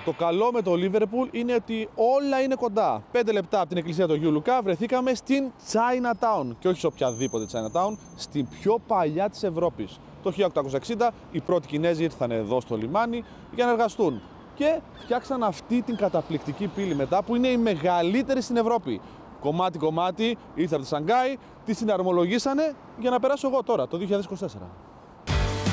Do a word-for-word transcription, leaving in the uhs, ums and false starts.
Το καλό με το Liverpool είναι ότι όλα είναι κοντά. Πέντε λεπτά από την εκκλησία του Αγίου Λουκά βρεθήκαμε στην Chinatown. Και όχι σε οποιαδήποτε Chinatown, στην πιο παλιά της Ευρώπης. Το χίλια οκτακόσια εξήντα οι πρώτοι Κινέζοι ήρθαν εδώ στο λιμάνι για να εργαστούν. Και φτιάξαν αυτή την καταπληκτική πύλη μετά που είναι η μεγαλύτερη στην Ευρώπη. Κομμάτι-κομμάτι ήρθε από τη Σανγκάη, τη συναρμολογήσανε για να περάσω εγώ τώρα το δύο χιλιάδες είκοσι τέσσερα.